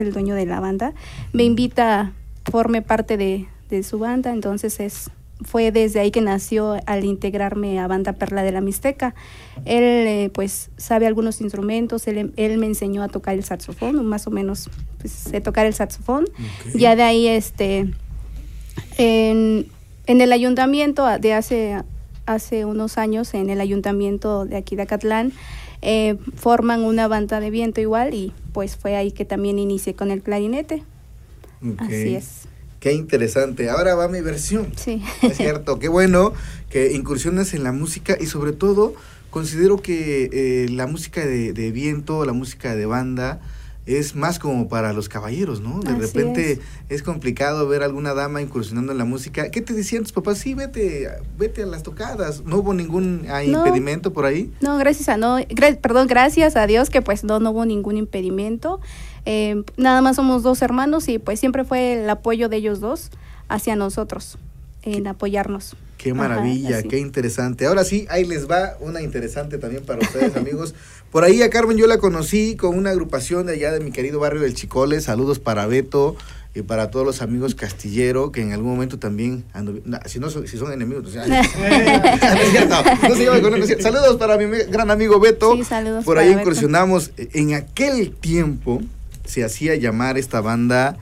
el dueño de la banda, me invita, forme parte de su banda, entonces fue desde ahí que nació al integrarme a Banda Perla de la Mixteca. Él pues sabe algunos instrumentos, él me enseñó a tocar el saxofón, más o menos pues, sé tocar el saxofón. Okay. Ya de ahí en el ayuntamiento de hace unos años, en el ayuntamiento de aquí de Acatlán, forman una banda de viento igual y pues fue ahí que también inicié con el clarinete. Okay. Así es. Qué interesante. Ahora va mi versión. Sí. Es cierto, qué bueno que incursiones en la música y sobre todo considero que la música de viento, la música de banda es más como para los caballeros, ¿no? De Así repente es complicado ver a alguna dama incursionando en la música. ¿Qué te decían tus papás? Sí, vete a las tocadas. ¿No hubo ningún impedimento por ahí? No, gracias a Dios que pues no hubo ningún impedimento. Nada más somos 2 hermanos y pues siempre fue el apoyo de ellos 2 hacia nosotros, en apoyarnos. Qué maravilla, ajá, qué interesante. Ahora sí, ahí les va una interesante también para ustedes, amigos. Por ahí a Carmen yo la conocí con una agrupación de allá de mi querido barrio del Chicole. Saludos para Beto y para todos los amigos Castillero, que en algún momento también si son enemigos, o sea, no se llaman con eso. Saludos para mi gran amigo Beto. Sí, saludos. Por ahí incursionamos. En aquel tiempo se hacía llamar esta banda,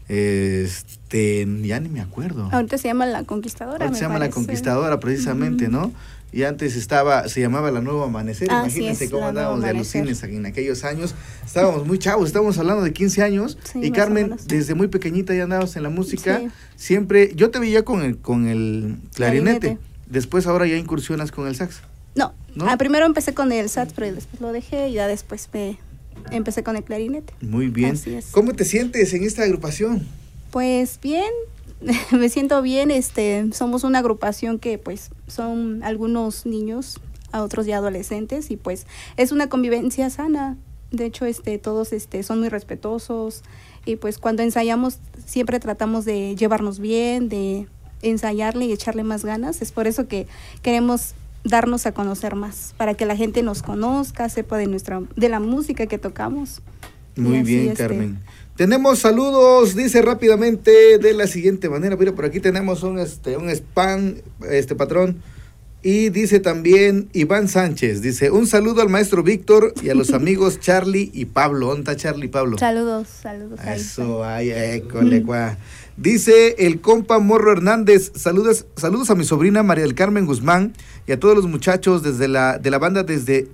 ya ni me acuerdo. Ahorita se llama La Conquistadora. Ahorita se llama La Conquistadora, precisamente, ¿no? Y antes se llamaba La Nuevo Amanecer. Imagínense cómo andábamos de alucines en aquellos años. Estábamos muy chavos, estábamos hablando de 15 años. Sí, y Carmen, desde muy pequeñita ya andabas en la música. Sí. Siempre, yo te veía con el clarinete. Después ahora ya incursionas con el sax. No. Primero empecé con el sax, pero después lo dejé y ya después empecé con el clarinete. Muy bien. Así es. ¿Cómo te sientes en esta agrupación? Pues bien, me siento bien. Somos una agrupación que pues son algunos niños, a otros ya adolescentes, y pues es una convivencia sana. De hecho, todos son muy respetuosos y pues cuando ensayamos siempre tratamos de llevarnos bien, de ensayarle y echarle más ganas. Es por eso que queremos darnos a conocer más, para que la gente nos conozca, sepa de la música que tocamos. Muy bien, Carmen. Tenemos saludos, dice rápidamente de la siguiente manera. Mira, por aquí tenemos un spam, patrón. Y dice también Iván Sánchez, dice, un saludo al maestro Víctor y a los amigos Charlie y Pablo. ¿Dónde está Charlie y Pablo? Saludos. Eso, colecua. Dice el compa Morro Hernández, saludos a mi sobrina María del Carmen Guzmán y a todos los muchachos de la banda desde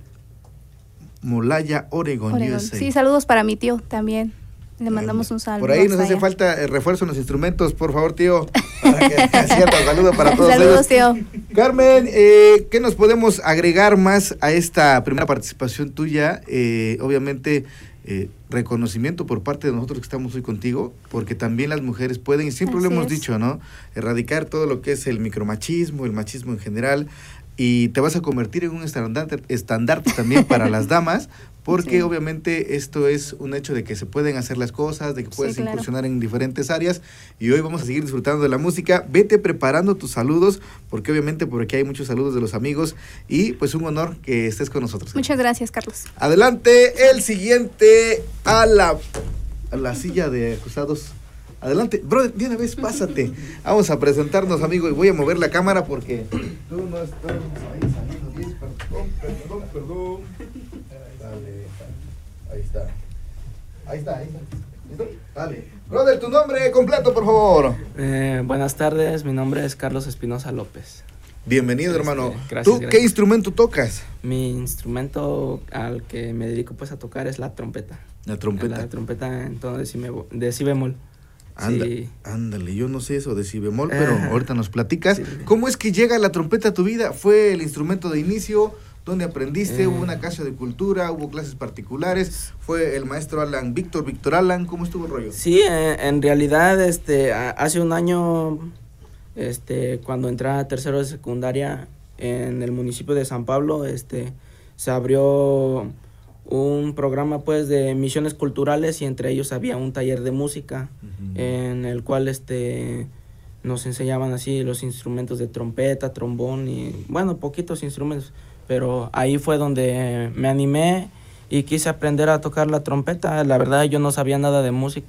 Molaya, Oregon. Sí, saludos para mi tío también. Le mandamos un saludo. Por ahí nos hace falta refuerzo en los instrumentos, por favor, tío. Cierto, saludo para todos Saludos, ellos. Tío. Carmen, ¿qué nos podemos agregar más a esta primera participación tuya? Obviamente, reconocimiento por parte de nosotros que estamos hoy contigo, porque también las mujeres pueden, y siempre lo hemos dicho, ¿no? Erradicar todo lo que es el micromachismo, el machismo en general, y te vas a convertir en un estandarte también para las damas, porque obviamente esto es un hecho de que se pueden hacer las cosas, de que puedes incursionar en diferentes áreas, y hoy vamos a seguir disfrutando de la música. Vete preparando tus saludos, porque obviamente por aquí hay muchos saludos de los amigos, y pues un honor que estés con nosotros. Muchas gracias, Carlos. Adelante, el siguiente a la silla de acusados. Adelante, brother, de una vez pásate. Vamos a presentarnos, amigo, y voy a mover la cámara porque tú no estás ahí saliendo bien. Perdón. Dale, ahí está. ¿Listo? Dale. Brother, tu nombre completo, por favor. Buenas tardes, mi nombre es Carlos Espinosa López. Bienvenido, hermano. Gracias, ¿Tú qué instrumento tocas? Mi instrumento al que me dedico pues a tocar es la trompeta. La trompeta. La trompeta en tono de si bemol. Ándale, yo no sé eso de si bemol, pero ahorita nos platicas. Sí. ¿Cómo es que llega la trompeta a tu vida? ¿Fue el instrumento de inicio? ¿Dónde aprendiste? ¿Hubo una casa de cultura? ¿Hubo clases particulares? ¿Fue el maestro Víctor Alan? ¿Cómo estuvo el rollo? Sí, en realidad, hace un año, cuando entré a tercero de secundaria en el municipio de San Pablo, se abrió un programa pues de misiones culturales y entre ellos había un taller de música en el cual nos enseñaban así los instrumentos de trompeta, trombón y bueno, poquitos instrumentos, pero ahí fue donde me animé y quise aprender a tocar la trompeta. La verdad yo no sabía nada de música